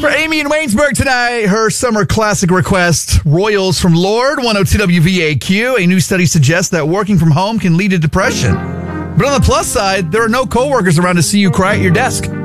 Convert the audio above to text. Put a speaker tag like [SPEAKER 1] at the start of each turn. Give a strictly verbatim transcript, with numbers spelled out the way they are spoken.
[SPEAKER 1] For Amy in Waynesburg tonight, her summer classic request, Royals from Lord, one oh two W V A Q. A new study suggests that working from home can lead to depression. But on the plus side, there are no coworkers around to see you cry at your desk.